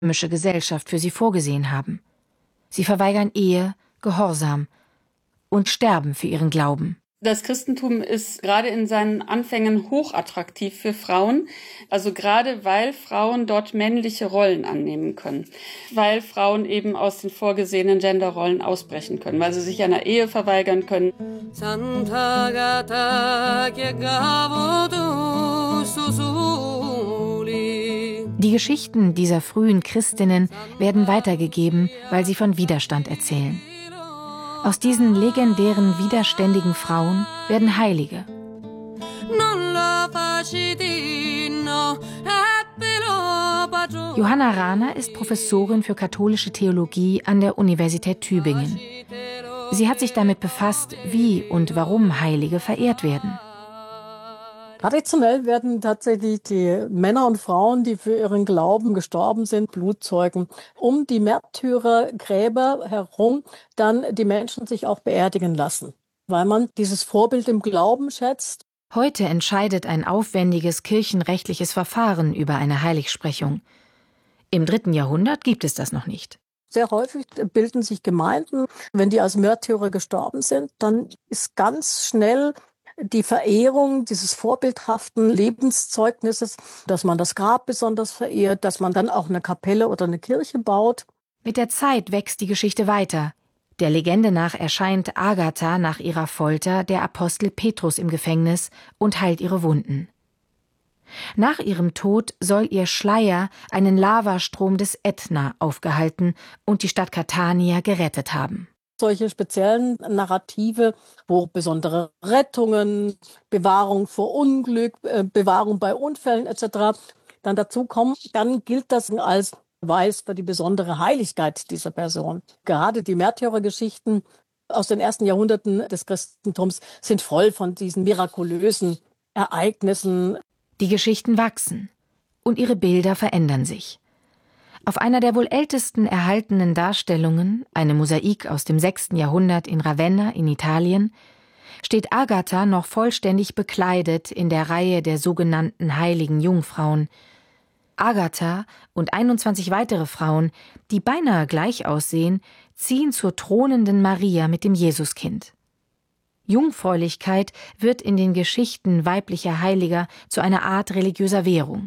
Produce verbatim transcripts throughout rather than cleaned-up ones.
römische Gesellschaft für sie vorgesehen haben. Sie verweigern Ehe, Gehorsam und sterben für ihren Glauben. Das Christentum ist gerade in seinen Anfängen hochattraktiv für Frauen, also gerade weil Frauen dort männliche Rollen annehmen können, weil Frauen eben aus den vorgesehenen Genderrollen ausbrechen können, weil sie sich einer Ehe verweigern können. Die Geschichten dieser frühen Christinnen werden weitergegeben, weil sie von Widerstand erzählen. Aus diesen legendären, widerständigen Frauen werden Heilige. Johanna Rahner ist Professorin für katholische Theologie an der Universität Tübingen. Sie hat sich damit befasst, wie und warum Heilige verehrt werden. Traditionell werden tatsächlich die Männer und Frauen, die für ihren Glauben gestorben sind, Blutzeugen, um die Märtyrergräber herum dann die Menschen sich auch beerdigen lassen, weil man dieses Vorbild im Glauben schätzt. Heute entscheidet ein aufwendiges kirchenrechtliches Verfahren über eine Heiligsprechung. Im dritten Jahrhundert gibt es das noch nicht. Sehr häufig bilden sich Gemeinden, wenn die als Märtyrer gestorben sind, dann ist ganz schnell die Verehrung dieses vorbildhaften Lebenszeugnisses, dass man das Grab besonders verehrt, dass man dann auch eine Kapelle oder eine Kirche baut. Mit der Zeit wächst die Geschichte weiter. Der Legende nach erscheint Agatha nach ihrer Folter der Apostel Petrus im Gefängnis und heilt ihre Wunden. Nach ihrem Tod soll ihr Schleier einen Lavastrom des Ätna aufgehalten und die Stadt Catania gerettet haben. Solche speziellen Narrative, wo besondere Rettungen, Bewahrung vor Unglück, Bewahrung bei Unfällen et cetera dann dazukommen, dann gilt das als Beweis für die besondere Heiligkeit dieser Person. Gerade die Märtyrergeschichten aus den ersten Jahrhunderten des Christentums sind voll von diesen mirakulösen Ereignissen. Die Geschichten wachsen und ihre Bilder verändern sich. Auf einer der wohl ältesten erhaltenen Darstellungen, eine Mosaik aus dem sechsten Jahrhundert in Ravenna in Italien, steht Agatha noch vollständig bekleidet in der Reihe der sogenannten heiligen Jungfrauen. Agatha und einundzwanzig weitere Frauen, die beinahe gleich aussehen, ziehen zur thronenden Maria mit dem Jesuskind. Jungfräulichkeit wird in den Geschichten weiblicher Heiliger zu einer Art religiöser Währung.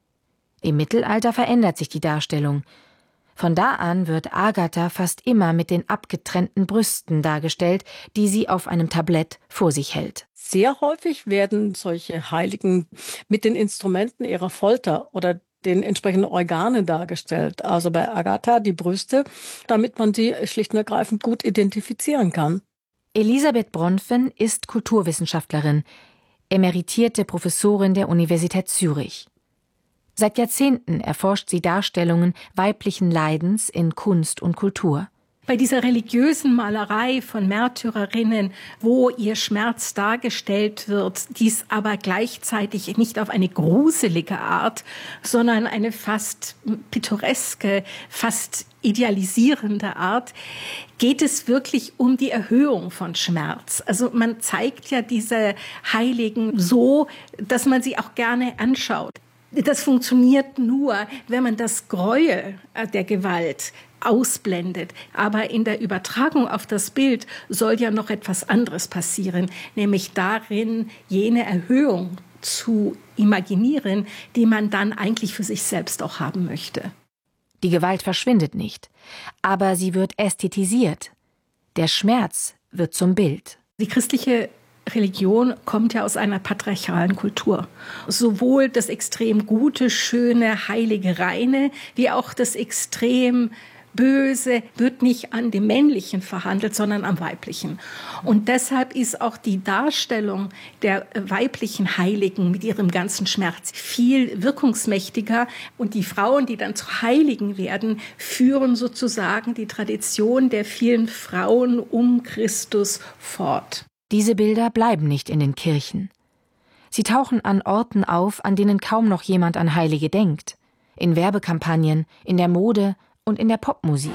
Im Mittelalter verändert sich die Darstellung. Von da an wird Agatha fast immer mit den abgetrennten Brüsten dargestellt, die sie auf einem Tablett vor sich hält. Sehr häufig werden solche Heiligen mit den Instrumenten ihrer Folter oder den entsprechenden Organen dargestellt. Also bei Agatha die Brüste, damit man sie schlicht und ergreifend gut identifizieren kann. Elisabeth Bronfen ist Kulturwissenschaftlerin, emeritierte Professorin der Universität Zürich. Seit Jahrzehnten erforscht sie Darstellungen weiblichen Leidens in Kunst und Kultur. Bei dieser religiösen Malerei von Märtyrerinnen, wo ihr Schmerz dargestellt wird, dies aber gleichzeitig nicht auf eine gruselige Art, sondern eine fast pittoreske, fast idealisierende Art, geht es wirklich um die Erhöhung von Schmerz. Also man zeigt ja diese Heiligen so, dass man sie auch gerne anschaut. Das funktioniert nur, wenn man das Gräuel der Gewalt ausblendet. Aber in der Übertragung auf das Bild soll ja noch etwas anderes passieren, nämlich darin jene Erhöhung zu imaginieren, die man dann eigentlich für sich selbst auch haben möchte. Die Gewalt verschwindet nicht, aber sie wird ästhetisiert. Der Schmerz wird zum Bild. Die christliche Religion kommt ja aus einer patriarchalen Kultur. Sowohl das extrem gute, schöne, heilige, reine, wie auch das extrem Böse wird nicht an dem Männlichen verhandelt, sondern am Weiblichen. Und deshalb ist auch die Darstellung der weiblichen Heiligen mit ihrem ganzen Schmerz viel wirkungsmächtiger. Und die Frauen, die dann zu Heiligen werden, führen sozusagen die Tradition der vielen Frauen um Christus fort. Diese Bilder bleiben nicht in den Kirchen. Sie tauchen an Orten auf, an denen kaum noch jemand an Heilige denkt. In Werbekampagnen, in der Mode und in der Popmusik.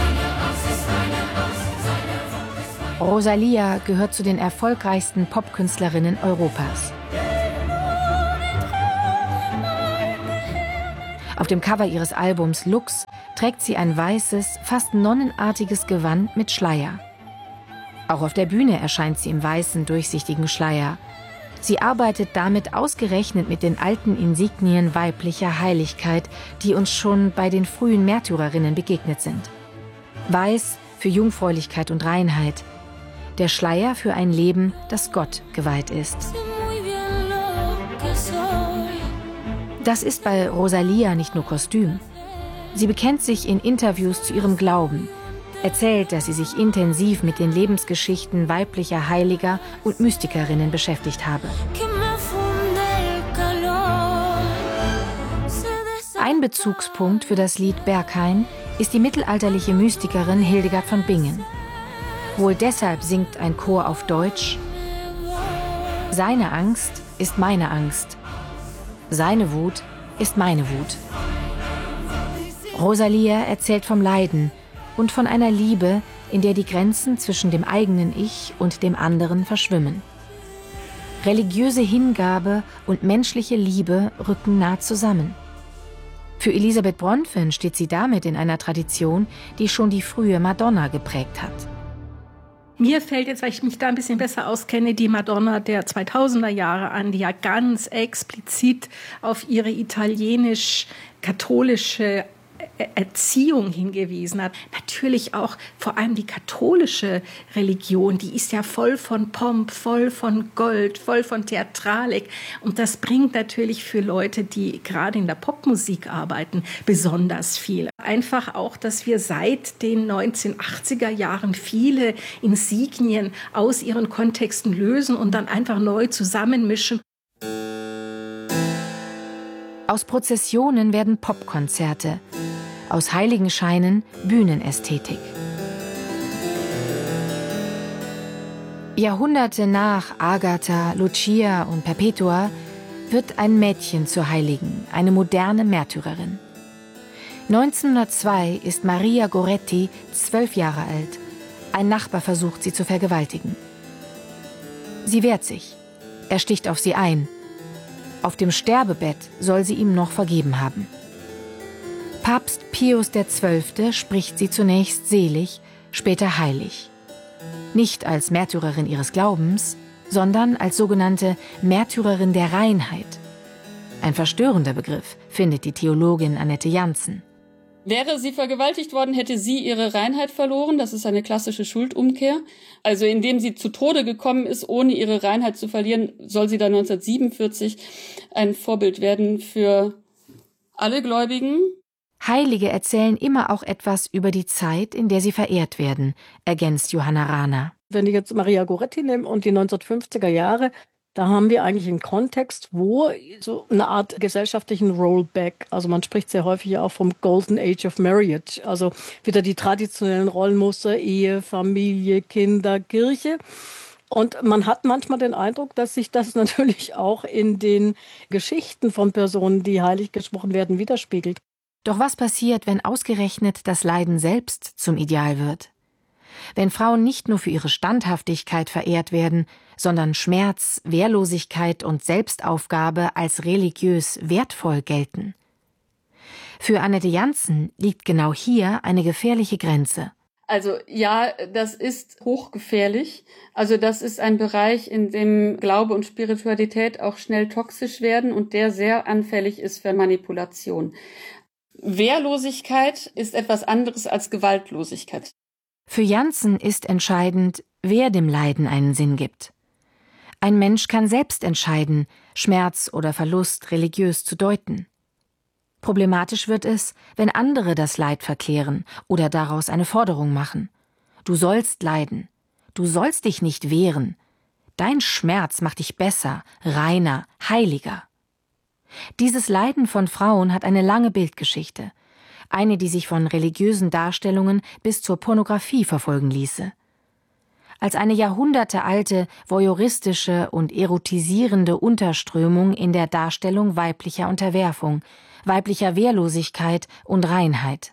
Rosalia gehört zu den erfolgreichsten Popkünstlerinnen Europas. Auf dem Cover ihres Albums Lux trägt sie ein weißes, fast nonnenartiges Gewand mit Schleier. Auch auf der Bühne erscheint sie im weißen, durchsichtigen Schleier. Sie arbeitet damit ausgerechnet mit den alten Insignien weiblicher Heiligkeit, die uns schon bei den frühen Märtyrerinnen begegnet sind. Weiß für Jungfräulichkeit und Reinheit. Der Schleier für ein Leben, das Gott geweiht ist. Das ist bei Rosalía nicht nur Kostüm. Sie bekennt sich in Interviews zu ihrem Glauben, erzählt, dass sie sich intensiv mit den Lebensgeschichten weiblicher Heiliger und Mystikerinnen beschäftigt habe. Ein Bezugspunkt für das Lied Berghain ist die mittelalterliche Mystikerin Hildegard von Bingen. Wohl deshalb singt ein Chor auf Deutsch: Seine Angst ist meine Angst. Seine Wut ist meine Wut. Rosalía erzählt vom Leiden und von einer Liebe, in der die Grenzen zwischen dem eigenen Ich und dem anderen verschwimmen. Religiöse Hingabe und menschliche Liebe rücken nah zusammen. Für Elisabeth Bronfen steht sie damit in einer Tradition, die schon die frühe Madonna geprägt hat. Mir fällt jetzt, weil ich mich da ein bisschen besser auskenne, die Madonna der zweitausender Jahre an, die ja ganz explizit auf ihre italienisch-katholische Erziehung hingewiesen hat. Natürlich auch vor allem die katholische Religion, die ist ja voll von Pomp, voll von Gold, voll von Theatralik. Und das bringt natürlich für Leute, die gerade in der Popmusik arbeiten, besonders viel. Einfach auch, dass wir seit den neunzehnhundertachtziger Jahren viele Insignien aus ihren Kontexten lösen und dann einfach neu zusammenmischen. Aus Prozessionen werden Popkonzerte, aus Heiligenscheinen Bühnenästhetik. Jahrhunderte nach Agatha, Lucia und Perpetua wird ein Mädchen zur Heiligen, eine moderne Märtyrerin. neunzehnhundertzwei ist Maria Goretti zwölf Jahre alt. Ein Nachbar versucht, sie zu vergewaltigen. Sie wehrt sich. Er sticht auf sie ein. Auf dem Sterbebett soll sie ihm noch vergeben haben. Papst Pius der Zwölfte spricht sie zunächst selig, später heilig. Nicht als Märtyrerin ihres Glaubens, sondern als sogenannte Märtyrerin der Reinheit. Ein verstörender Begriff, findet die Theologin Annette Janssen. Wäre sie vergewaltigt worden, hätte sie ihre Reinheit verloren. Das ist eine klassische Schuldumkehr. Also indem sie zu Tode gekommen ist, ohne ihre Reinheit zu verlieren, soll sie dann neunzehnhundertsiebenundvierzig ein Vorbild werden für alle Gläubigen. Heilige erzählen immer auch etwas über die Zeit, in der sie verehrt werden, ergänzt Johanna Rahner. Wenn ich jetzt Maria Goretti nehme und die neunzehnhundertfünfziger Jahre, da haben wir eigentlich einen Kontext, wo so eine Art gesellschaftlichen Rollback, also man spricht sehr häufig auch vom Golden Age of Marriage, also wieder die traditionellen Rollenmuster, Ehe, Familie, Kinder, Kirche. Und man hat manchmal den Eindruck, dass sich das natürlich auch in den Geschichten von Personen, die heilig gesprochen werden, widerspiegelt. Doch was passiert, wenn ausgerechnet das Leiden selbst zum Ideal wird? Wenn Frauen nicht nur für ihre Standhaftigkeit verehrt werden, sondern Schmerz, Wehrlosigkeit und Selbstaufgabe als religiös wertvoll gelten. Für Annette Janssen liegt genau hier eine gefährliche Grenze. Also ja, das ist hochgefährlich. Also das ist ein Bereich, in dem Glaube und Spiritualität auch schnell toxisch werden und der sehr anfällig ist für Manipulation. Wehrlosigkeit ist etwas anderes als Gewaltlosigkeit. Für Janssen ist entscheidend, wer dem Leiden einen Sinn gibt. Ein Mensch kann selbst entscheiden, Schmerz oder Verlust religiös zu deuten. Problematisch wird es, wenn andere das Leid verklären oder daraus eine Forderung machen. Du sollst leiden. Du sollst dich nicht wehren. Dein Schmerz macht dich besser, reiner, heiliger. Dieses Leiden von Frauen hat eine lange Bildgeschichte. Eine, die sich von religiösen Darstellungen bis zur Pornografie verfolgen ließe. Als eine jahrhundertealte, voyeuristische und erotisierende Unterströmung in der Darstellung weiblicher Unterwerfung, weiblicher Wehrlosigkeit und Reinheit.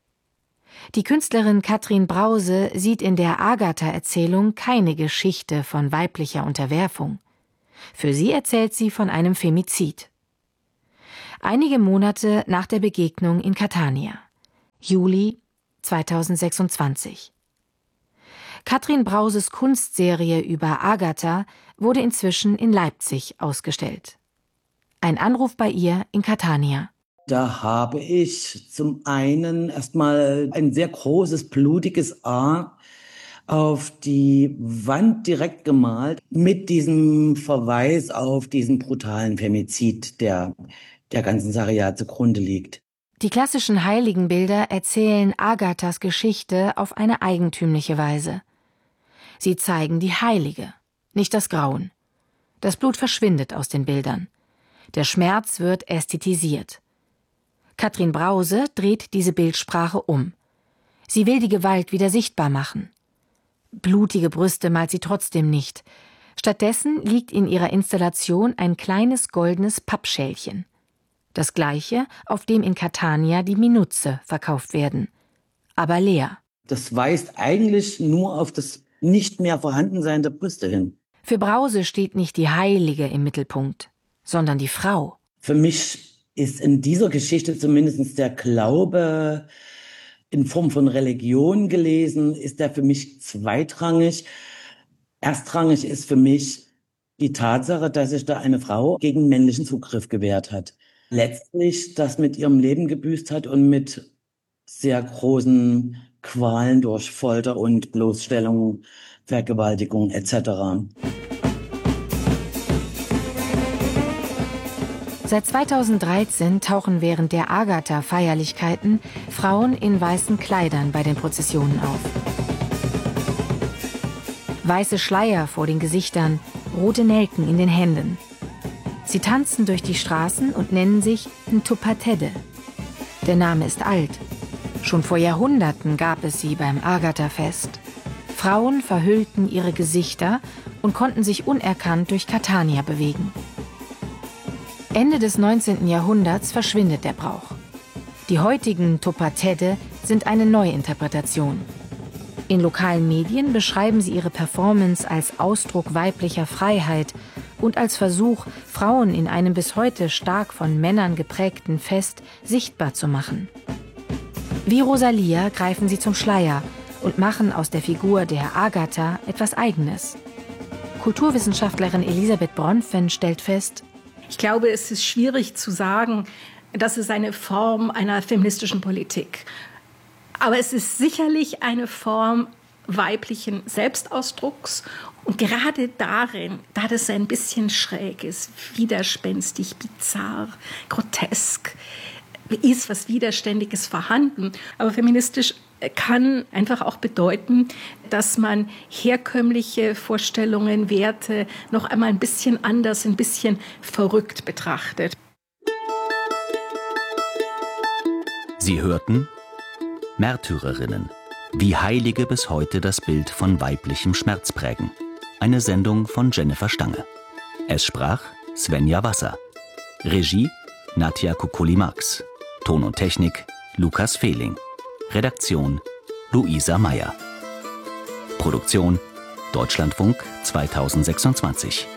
Die Künstlerin Katrin Brause sieht in der Agatha-Erzählung keine Geschichte von weiblicher Unterwerfung. Für sie erzählt sie von einem Femizid. Einige Monate nach der Begegnung in Catania. Juli zweitausendsechsundzwanzig. Katrin Brauses Kunstserie über Agatha wurde inzwischen in Leipzig ausgestellt. Ein Anruf bei ihr in Catania. Da habe ich zum einen erstmal ein sehr großes, blutiges A auf die Wand direkt gemalt, mit diesem Verweis auf diesen brutalen Femizid, der der ganzen Sache ja zugrunde liegt. Die klassischen Heiligenbilder erzählen Agathas Geschichte auf eine eigentümliche Weise. Sie zeigen die Heilige, nicht das Grauen. Das Blut verschwindet aus den Bildern. Der Schmerz wird ästhetisiert. Katrin Brause dreht diese Bildsprache um. Sie will die Gewalt wieder sichtbar machen. Blutige Brüste malt sie trotzdem nicht. Stattdessen liegt in ihrer Installation ein kleines goldenes Pappschälchen. Das gleiche, auf dem in Catania die Minutze verkauft werden. Aber leer. Das weist eigentlich nur auf das nicht mehr Vorhandensein der Brüste hin. Für Brause steht nicht die Heilige im Mittelpunkt, sondern die Frau. Für mich ist in dieser Geschichte zumindest der Glaube in Form von Religion gelesen, ist der für mich zweitrangig. Erstrangig ist für mich die Tatsache, dass sich da eine Frau gegen männlichen Zugriff gewehrt hat. Letztlich das mit ihrem Leben gebüßt hat und mit sehr großen Qualen durch Folter und Bloßstellung, Vergewaltigung et cetera. Seit zweitausenddreizehn tauchen während der Agatha-Feierlichkeiten Frauen in weißen Kleidern bei den Prozessionen auf. Weiße Schleier vor den Gesichtern, rote Nelken in den Händen. Sie tanzen durch die Straßen und nennen sich Ntupatede. Der Name ist alt. Schon vor Jahrhunderten gab es sie beim Agatha-Fest. Frauen verhüllten ihre Gesichter und konnten sich unerkannt durch Catania bewegen. Ende des neunzehnten Jahrhunderts verschwindet der Brauch. Die heutigen Ntupatede sind eine Neuinterpretation. In lokalen Medien beschreiben sie ihre Performance als Ausdruck weiblicher Freiheit und als Versuch, Frauen in einem bis heute stark von Männern geprägten Fest sichtbar zu machen. Wie Rosalia greifen sie zum Schleier und machen aus der Figur der Agatha etwas Eigenes. Kulturwissenschaftlerin Elisabeth Bronfen stellt fest: Ich glaube, es ist schwierig zu sagen, das ist eine Form einer feministischen Politik. Aber es ist sicherlich eine Form weiblichen Selbstausdrucks. Und gerade darin, da das ein bisschen schräg ist, widerspenstig, bizarr, grotesk, ist was Widerständiges vorhanden. Aber feministisch kann einfach auch bedeuten, dass man herkömmliche Vorstellungen, Werte noch einmal ein bisschen anders, ein bisschen verrückt betrachtet. Sie hörten Märtyrerinnen, wie Heilige bis heute das Bild von weiblichem Schmerz prägen. Eine Sendung von Jennifer Stange. Es sprach Svenja Wasser. Regie Nadja Kukulli-Marx. Ton und Technik Lukas Fehling. Redaktion Luisa Meyer. Produktion Deutschlandfunk zweitausendsechsundzwanzig.